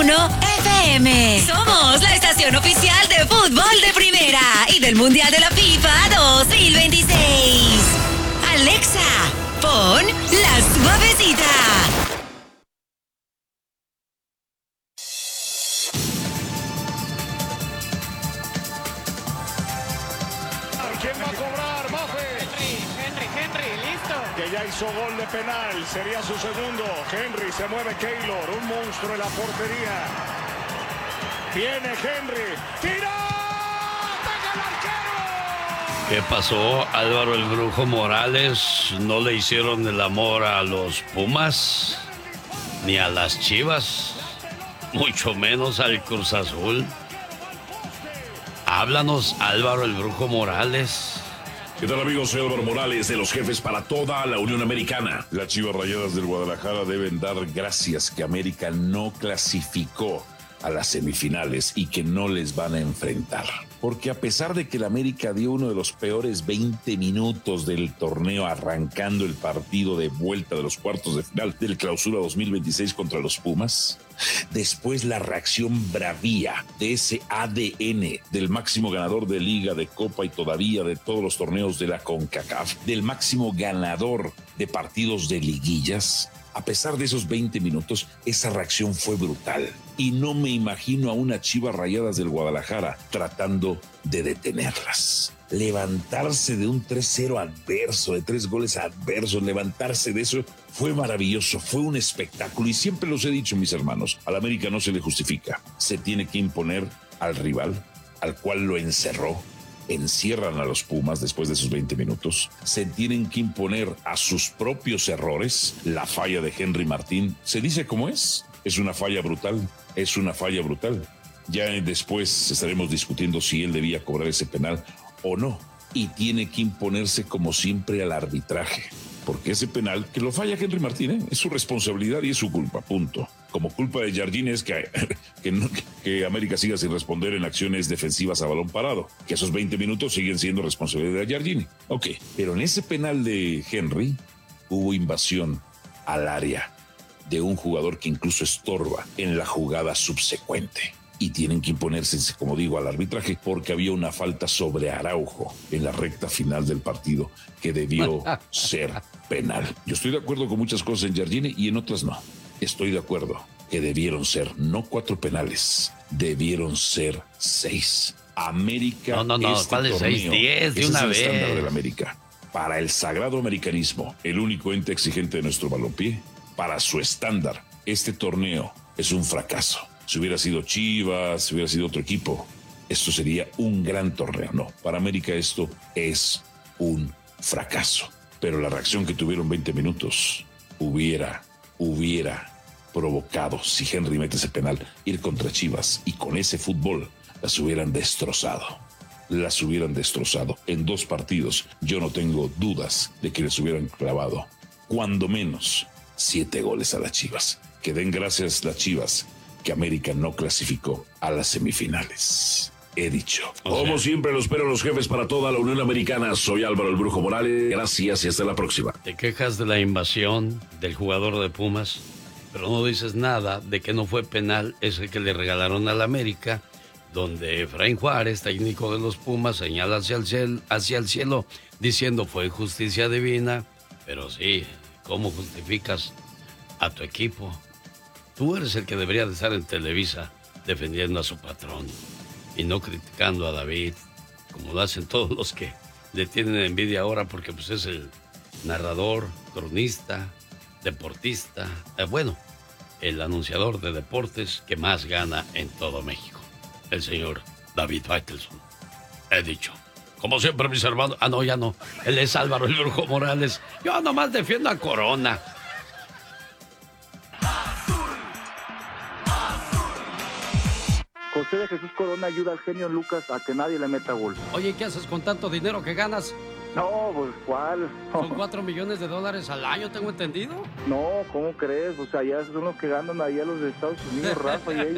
91 FM. Somos la estación oficial de fútbol de primera y del Mundial de la FIFA 2026. Alexa, pon La Suavecita. ¿Quién va a cobrar? Mafe. Henry, listo. Que ya hizo gol de penal, sería su segundo. Henry, se mueve Keylor, un monstruo en la portería. Viene Henry, tira, ¡pega el arquero! ¿Qué pasó, Álvaro el Brujo Morales? ¿No le hicieron el amor a los Pumas? Ni a las Chivas, mucho menos al Cruz Azul. Háblanos, Álvaro el Brujo Morales. ¿Qué tal, amigos? Soy Álvaro Morales, de los Jefes para toda la Unión Americana. Las Chivas Rayadas del Guadalajara deben dar gracias que América no clasificó a las semifinales y que no les van a enfrentar. Porque a pesar de que el América dio uno de los peores 20 minutos del torneo arrancando el partido de vuelta de los cuartos de final del Clausura 2026 contra los Pumas, después la reacción bravía de ese ADN del máximo ganador de Liga, de Copa y todavía de todos los torneos de la CONCACAF, del máximo ganador de partidos de liguillas. A pesar de esos 20 minutos, esa reacción fue brutal. Y no me imagino a una Chivas Rayadas del Guadalajara tratando de detenerlas. Levantarse de un 3-0 adverso, de 3 goles adversos, levantarse de eso fue maravilloso, fue un espectáculo. Y siempre los he dicho, mis hermanos, al América no se le justifica. Se tiene que imponer al rival, al cual lo encerró. Encierran a los Pumas después de esos 20 minutos. Se tienen que imponer a sus propios errores. La falla de Henry Martín, se dice como es una falla brutal, es una falla brutal. Ya después estaremos discutiendo si él debía cobrar ese penal o no. Y tiene que imponerse como siempre al arbitraje. Porque ese penal, que lo falla Henry Martín, es su responsabilidad y es su culpa, punto. Como culpa de Jardine es que América siga sin responder en acciones defensivas a balón parado. Que esos 20 minutos siguen siendo responsabilidad de Jardine. Ok, pero en ese penal de Henry hubo invasión al área de un jugador que incluso estorba en la jugada subsecuente. Y tienen que imponerse, como digo, al arbitraje porque había una falta sobre Araujo en la recta final del partido que debió ser penal. Yo estoy de acuerdo con muchas cosas en Jardine y en otras no. Estoy de acuerdo que debieron ser no 4 penales, debieron ser 6. América. No, ¿cuál es 6? 10 de una vez. Es el estándar del América. Para el sagrado americanismo, el único ente exigente de nuestro balompié, para su estándar, este torneo es un fracaso. Si hubiera sido Chivas, si hubiera sido otro equipo, esto sería un gran torneo. No, para América esto es un fracaso. Pero la reacción que tuvieron 20 minutos hubiera provocado, si Henry mete ese penal, ir contra Chivas y con ese fútbol las hubieran destrozado. Las hubieran destrozado. En 2 partidos yo no tengo dudas de que les hubieran clavado cuando menos 7 goles a las Chivas. Que den gracias las Chivas que América no clasificó a las semifinales. He dicho. Como siempre, los espero los Jefes para toda la Unión Americana. Soy Álvaro el Brujo Morales. Gracias y hasta la próxima. Te quejas de la invasión del jugador de Pumas, pero no dices nada de que no fue penal ese que le regalaron al América, donde Efraín Juárez, técnico de los Pumas, señala hacia el cielo diciendo fue justicia divina. Pero sí, ¿cómo justificas a tu equipo? Tú eres el que debería de estar en Televisa defendiendo a su patrón y no criticando a David, como lo hacen todos los que le tienen envidia ahora porque pues es el narrador, cronista, deportista, el anunciador de deportes que más gana en todo México, el señor David Faitelson. He dicho. Como siempre, mis hermanos. No, ya no. Él es Álvaro el Brujo Morales. Yo nomás defiendo a Corona. José de Jesús Corona ayuda al genio Lucas a que nadie le meta gol. Oye, ¿qué haces con tanto dinero que ganas? No, pues, ¿cuál? Son $4 millones al año, tengo entendido. No, ¿cómo crees? O sea, ya son los que ganan allá los de Estados Unidos, Rafa, y ellos.